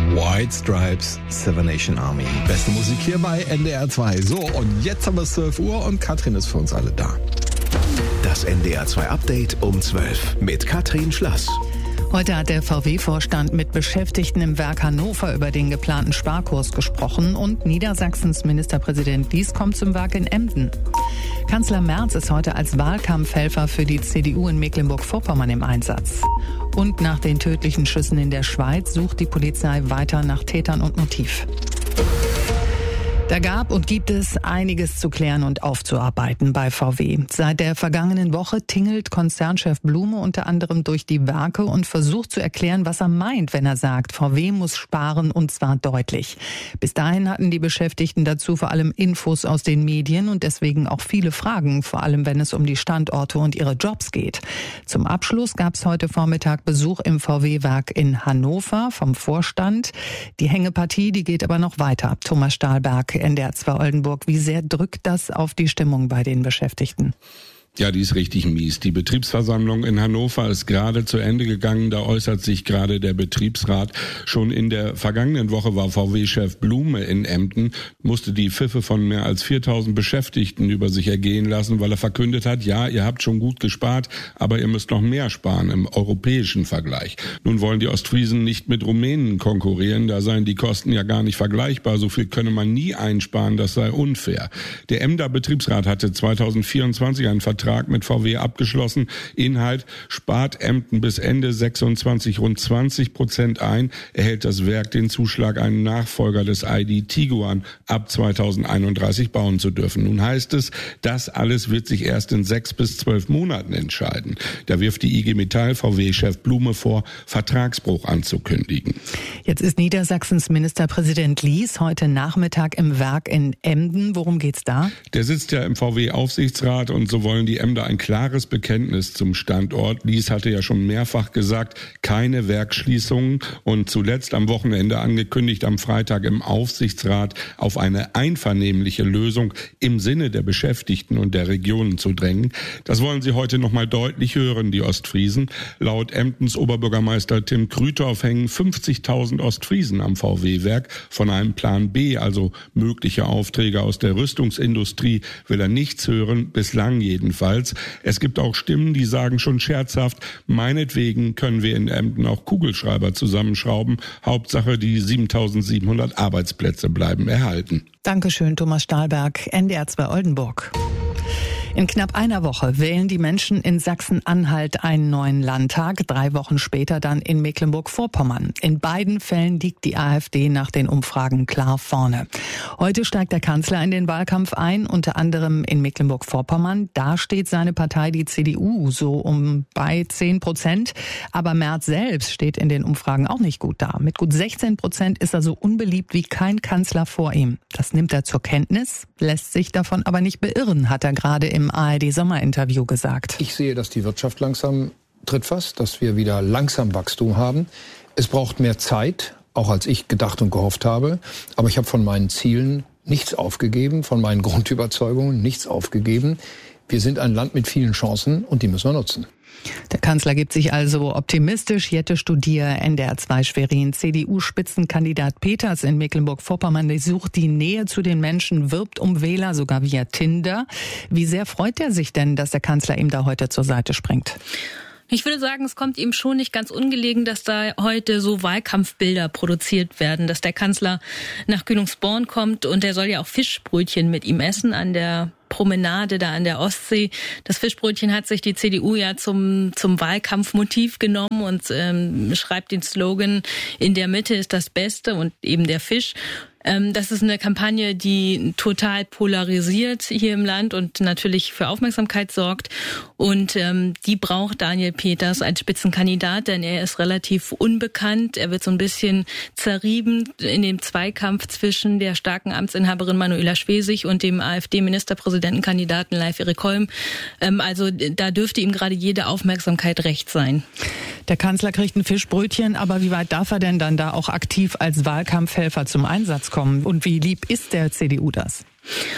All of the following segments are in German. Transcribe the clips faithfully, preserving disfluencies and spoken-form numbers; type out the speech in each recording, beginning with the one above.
White Stripes, Seven Nation Army. Beste Musik hier bei N D R zwei. So, und jetzt haben wir es zwölf Uhr und Katrin ist für uns alle da. Das N D R zwei Update um zwölf mit Katrin Schlass. Heute hat der V W-Vorstand mit Beschäftigten im Werk Hannover über den geplanten Sparkurs gesprochen und Niedersachsens Ministerpräsident Lies kommt zum Werk in Emden. Kanzler Merz ist heute als Wahlkampfhelfer für die C D U in Mecklenburg-Vorpommern im Einsatz. Und nach den tödlichen Schüssen in der Schweiz sucht die Polizei weiter nach Tätern und Motiv. Da gab und gibt es einiges zu klären und aufzuarbeiten bei V W. Seit der vergangenen Woche tingelt Konzernchef Blume unter anderem durch die Werke und versucht zu erklären, was er meint, wenn er sagt, V W muss sparen und zwar deutlich. Bis dahin hatten die Beschäftigten dazu vor allem Infos aus den Medien und deswegen auch viele Fragen, vor allem wenn es um die Standorte und ihre Jobs geht. Zum Abschluss gab es heute Vormittag Besuch im V W-Werk in Hannover vom Vorstand. Die Hängepartie, die geht aber noch weiter. Thomas Stahlberg, N D R zwei Oldenburg. Wie sehr drückt das auf die Stimmung bei den Beschäftigten? Ja, die ist richtig mies. Die Betriebsversammlung in Hannover ist gerade zu Ende gegangen. Da äußert sich gerade der Betriebsrat. Schon in der vergangenen Woche war V W-Chef Blume in Emden, musste die Pfiffe von mehr als viertausend Beschäftigten über sich ergehen lassen, weil er verkündet hat, ja, ihr habt schon gut gespart, aber ihr müsst noch mehr sparen im europäischen Vergleich. Nun wollen die Ostfriesen nicht mit Rumänen konkurrieren, da seien die Kosten ja gar nicht vergleichbar. So viel könne man nie einsparen, das sei unfair. Der Emder Betriebsrat hatte zweitausendvierundzwanzig einen Vertrag mit V W abgeschlossen. Inhalt: spart Emden bis Ende sechsundzwanzig rund zwanzig Prozent ein, erhält das Werk den Zuschlag, einen Nachfolger des I D Tiguan ab zweitausendeinunddreißig bauen zu dürfen. Nun heißt es, das alles wird sich erst in sechs bis zwölf Monaten entscheiden. Da wirft die I G Metall V W-Chef Blume vor, Vertragsbruch anzukündigen. Jetzt ist Niedersachsens Ministerpräsident Lies heute Nachmittag im Werk in Emden. Worum geht's da? Der sitzt ja im V W-Aufsichtsrat und so wollen die Emder ein klares Bekenntnis zum Standort. Lies hatte ja schon mehrfach gesagt, keine Werksschließungen und zuletzt am Wochenende angekündigt, am Freitag im Aufsichtsrat auf eine einvernehmliche Lösung im Sinne der Beschäftigten und der Regionen zu drängen. Das wollen sie heute nochmal deutlich hören, die Ostfriesen. Laut Emdens Oberbürgermeister Tim Krütorf hängen fünfzigtausend Ostfriesen am V W-Werk. Von einem Plan B, also mögliche Aufträge aus der Rüstungsindustrie, will er nichts hören, bislang jedenfalls. Es gibt auch Stimmen, die sagen schon scherzhaft, meinetwegen können wir in Emden auch Kugelschreiber zusammenschrauben. Hauptsache, die siebentausendsiebenhundert Arbeitsplätze bleiben erhalten. Dankeschön, Thomas Stahlberg, N D R zwei Oldenburg. In knapp einer Woche wählen die Menschen in Sachsen-Anhalt einen neuen Landtag, drei Wochen später dann in Mecklenburg-Vorpommern. In beiden Fällen liegt die AfD nach den Umfragen klar vorne. Heute steigt der Kanzler in den Wahlkampf ein, unter anderem in Mecklenburg-Vorpommern. Da steht seine Partei, die C D U, so um bei zehn Prozent. Aber Merz selbst steht in den Umfragen auch nicht gut da. Mit gut sechzehn Prozent ist er so unbeliebt wie kein Kanzler vor ihm. Das nimmt er zur Kenntnis, lässt sich davon aber nicht beirren, hat er gerade im im A R D-Sommerinterview gesagt. Ich sehe, dass die Wirtschaft langsam tritt fast, dass wir wieder langsam Wachstum haben. Es braucht mehr Zeit, auch als ich gedacht und gehofft habe. Aber ich habe von meinen Zielen nichts aufgegeben, von meinen Grundüberzeugungen nichts aufgegeben. Wir sind ein Land mit vielen Chancen und die müssen wir nutzen. Der Kanzler gibt sich also optimistisch. Jette Studier, N D R zwei Schwerin. C D U-Spitzenkandidat Peters in Mecklenburg-Vorpommern, der sucht die Nähe zu den Menschen, wirbt um Wähler, sogar via Tinder. Wie sehr freut er sich denn, dass der Kanzler ihm da heute zur Seite springt? Ich würde sagen, es kommt ihm schon nicht ganz ungelegen, dass da heute so Wahlkampfbilder produziert werden, dass der Kanzler nach Kühlungsborn kommt und er soll ja auch Fischbrötchen mit ihm essen an der Promenade da an der Ostsee. Das Fischbrötchen hat sich die C D U ja zum zum Wahlkampfmotiv genommen und ähm, schreibt den Slogan, in der Mitte ist das Beste und eben der Fisch. Ähm, das ist eine Kampagne, die total polarisiert hier im Land und natürlich für Aufmerksamkeit sorgt. Und ähm, die braucht Daniel Peters als Spitzenkandidat, denn er ist relativ unbekannt. Er wird so ein bisschen zerrieben in dem Zweikampf zwischen der starken Amtsinhaberin Manuela Schwesig und dem AfD-Ministerpräsidentenkandidaten Leif-Erik Holm. Ähm, also da dürfte ihm gerade jede Aufmerksamkeit recht sein. Der Kanzler kriegt ein Fischbrötchen, aber wie weit darf er denn dann da auch aktiv als Wahlkampfhelfer zum Einsatz kommen? Und wie lieb ist der C D U das?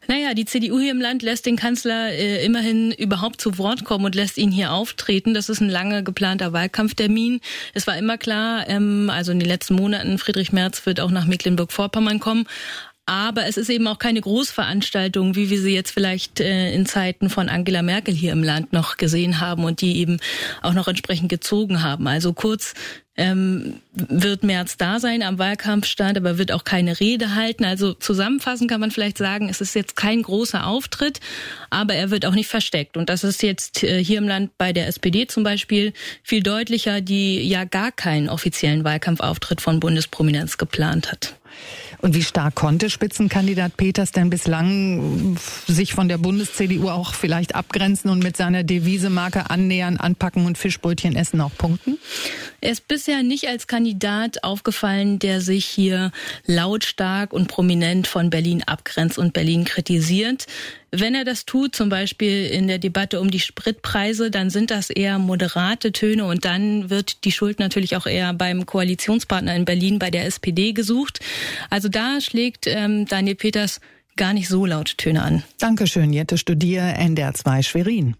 Naja, die C D U hier im Land lässt den Kanzler äh, immerhin überhaupt zu Wort kommen und lässt ihn hier auftreten. Das ist ein lange geplanter Wahlkampftermin. Es war immer klar, ähm, also in den letzten Monaten, Friedrich Merz wird auch nach Mecklenburg-Vorpommern kommen. Aber es ist eben auch keine Großveranstaltung, wie wir sie jetzt vielleicht äh, in Zeiten von Angela Merkel hier im Land noch gesehen haben und die eben auch noch entsprechend gezogen haben. Also kurz ähm, wird Merz da sein am Wahlkampfstand, aber wird auch keine Rede halten. Also zusammenfassend kann man vielleicht sagen, es ist jetzt kein großer Auftritt, aber er wird auch nicht versteckt. Und das ist jetzt äh, hier im Land bei der S P D zum Beispiel viel deutlicher, die ja gar keinen offiziellen Wahlkampfauftritt von Bundesprominenz geplant hat. Und wie stark konnte Spitzenkandidat Peters denn bislang sich von der Bundes-C D U auch vielleicht abgrenzen und mit seiner Devise-Marke annähern, anpacken und Fischbrötchen essen auch punkten? Er ist bisher nicht als Kandidat aufgefallen, der sich hier lautstark und prominent von Berlin abgrenzt und Berlin kritisiert. Wenn er das tut, zum Beispiel in der Debatte um die Spritpreise, dann sind das eher moderate Töne und dann wird die Schuld natürlich auch eher beim Koalitionspartner in Berlin, bei der S P D gesucht. Also da schlägt ähm, Daniel Peters gar nicht so laute Töne an. Dankeschön, Jette Studier, N D R zwei Schwerin.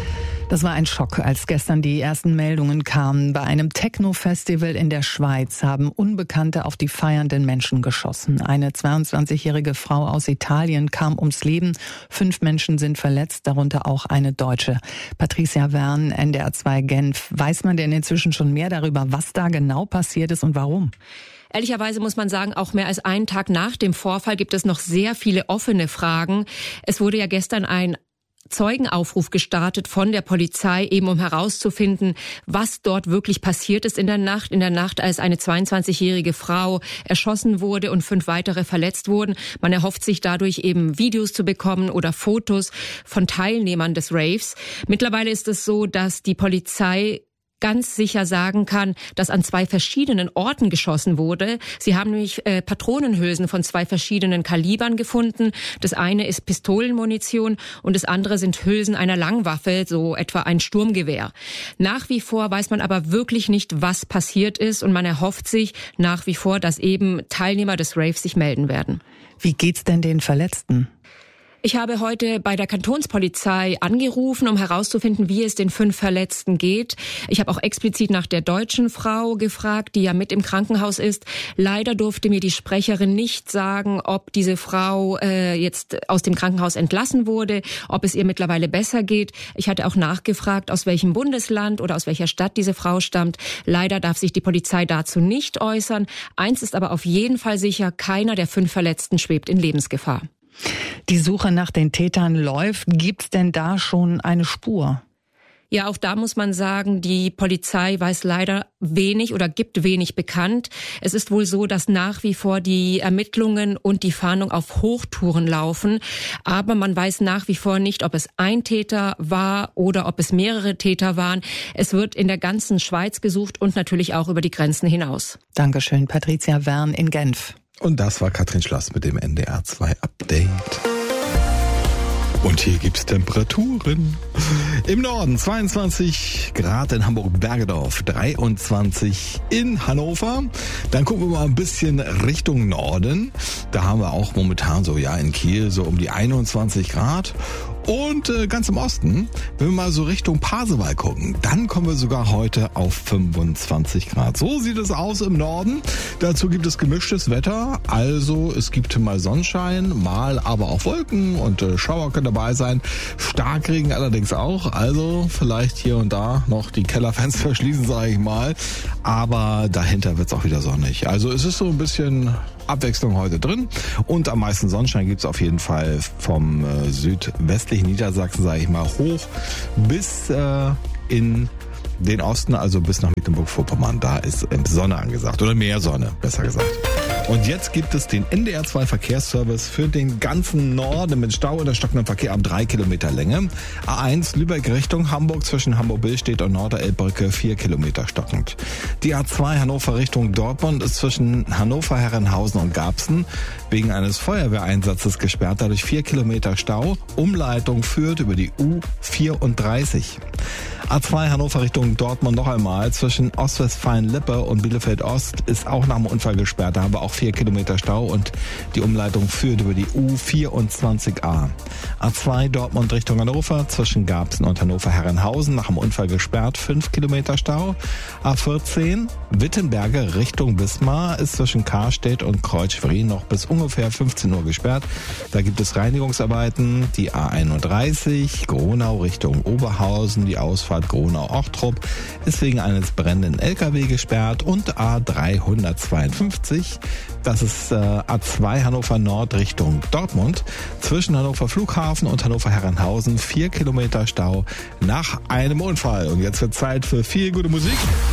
Das war ein Schock, als gestern die ersten Meldungen kamen. Bei einem Techno-Festival in der Schweiz haben Unbekannte auf die feiernden Menschen geschossen. Eine zweiundzwanzigjährige Frau aus Italien kam ums Leben. Fünf Menschen sind verletzt, darunter auch eine Deutsche. Patricia Wern, N D R zwei Genf. Weiß man denn inzwischen schon mehr darüber, was da genau passiert ist und warum? Ehrlicherweise muss man sagen, auch mehr als einen Tag nach dem Vorfall gibt es noch sehr viele offene Fragen. Es wurde ja gestern ein Zeugenaufruf gestartet von der Polizei, eben um herauszufinden, was dort wirklich passiert ist in der Nacht. In der Nacht, als eine zweiundzwanzigjährige Frau erschossen wurde und fünf weitere verletzt wurden. Man erhofft sich dadurch eben Videos zu bekommen oder Fotos von Teilnehmern des Raves. Mittlerweile ist es so, dass die Polizei ganz sicher sagen kann, dass an zwei verschiedenen Orten geschossen wurde. Sie haben nämlich äh, Patronenhülsen von zwei verschiedenen Kalibern gefunden. Das eine ist Pistolenmunition und das andere sind Hülsen einer Langwaffe, so etwa ein Sturmgewehr. Nach wie vor weiß man aber wirklich nicht, was passiert ist und man erhofft sich nach wie vor, dass eben Teilnehmer des Raves sich melden werden. Wie geht's denn den Verletzten? Ich habe heute bei der Kantonspolizei angerufen, um herauszufinden, wie es den fünf Verletzten geht. Ich habe auch explizit nach der deutschen Frau gefragt, die ja mit im Krankenhaus ist. Leider durfte mir die Sprecherin nicht sagen, ob diese Frau äh, jetzt aus dem Krankenhaus entlassen wurde, ob es ihr mittlerweile besser geht. Ich hatte auch nachgefragt, aus welchem Bundesland oder aus welcher Stadt diese Frau stammt. Leider darf sich die Polizei dazu nicht äußern. Eins ist aber auf jeden Fall sicher, keiner der fünf Verletzten schwebt in Lebensgefahr. Die Suche nach den Tätern läuft. Gibt's denn da schon eine Spur? Ja, auch da muss man sagen, die Polizei weiß leider wenig oder gibt wenig bekannt. Es ist wohl so, dass nach wie vor die Ermittlungen und die Fahndung auf Hochtouren laufen. Aber man weiß nach wie vor nicht, ob es ein Täter war oder ob es mehrere Täter waren. Es wird in der ganzen Schweiz gesucht und natürlich auch über die Grenzen hinaus. Dankeschön, Patricia Wern in Genf. Und das war Katrin Schloss mit dem N D R zwei Update. Und hier gibt's Temperaturen. Im Norden zweiundzwanzig Grad, in Hamburg-Bergedorf dreiundzwanzig in Hannover. Dann gucken wir mal ein bisschen Richtung Norden. Da haben wir auch momentan so, ja, in Kiel so um die einundzwanzig Grad. Und äh, ganz im Osten, wenn wir mal so Richtung Pasewalk gucken, dann kommen wir sogar heute auf fünfundzwanzig Grad. So sieht es aus im Norden. Dazu gibt es gemischtes Wetter. Also es gibt mal Sonnenschein, mal aber auch Wolken und äh, Schauer können dabei sein. Starkregen allerdings auch. Also vielleicht hier und da noch die Kellerfenster schließen, sage ich mal. Aber dahinter wird es auch wieder sonnig. Also es ist so ein bisschen Abwechslung heute drin. Und am meisten Sonnenschein gibt es auf jeden Fall vom äh, südwestlichen Niedersachsen, sage ich mal, hoch bis äh, in den Osten, also bis nach Mecklenburg-Vorpommern. Da ist Sonne angesagt oder mehr Sonne, besser gesagt. Und jetzt gibt es den N D R zwei Verkehrsservice für den ganzen Norden mit Stau oder stockendem Verkehr ab drei Kilometer Länge. A eins Lübeck Richtung Hamburg zwischen Hamburg-Billstedt und Norderelbbrücke vier Kilometer stockend. Die A zwei Hannover Richtung Dortmund ist zwischen Hannover, Herrenhausen und Garbsen wegen eines Feuerwehreinsatzes gesperrt, dadurch vier Kilometer Stau. Umleitung führt über die U vierunddreißig. A zwei Hannover Richtung Dortmund noch einmal. Zwischen Ostwestfalen-Lippe und Bielefeld-Ost ist auch nach dem Unfall gesperrt. Da haben wir auch vier Kilometer Stau und die Umleitung führt über die U vierundzwanzig a. A zwei Dortmund Richtung Hannover. Zwischen Garbsen und Hannover-Herrenhausen nach dem Unfall gesperrt. fünf Kilometer Stau. A vierzehn Wittenberge Richtung Wismar ist zwischen Karstedt und Kreuz-Schwerin noch bis ungefähr fünfzehn Uhr gesperrt. Da gibt es Reinigungsarbeiten. Die A einunddreißig Gronau Richtung Oberhausen, die Ausfahrt Gronau-Ochtrup ist wegen eines brennenden L K W gesperrt und A dreihundertzweiundfünfzig, das ist äh, A zwei Hannover Nord Richtung Dortmund, zwischen Hannover Flughafen und Hannover Herrenhausen vier Kilometer Stau nach einem Unfall. Und jetzt wird Zeit für viel gute Musik.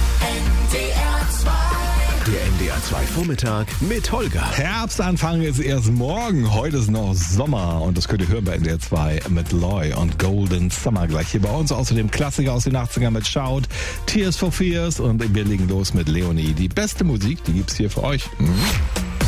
Der N D R zwei Vormittag mit Holger. Herbstanfang ist erst morgen. Heute ist noch Sommer und das könnt ihr hören bei N D R zwei mit Loy und Golden Summer gleich hier bei uns. Außerdem Klassiker aus den achtziger mit Shout, Tears for Fears und wir legen los mit Leonie. Die beste Musik, die gibt's hier für euch. Mhm.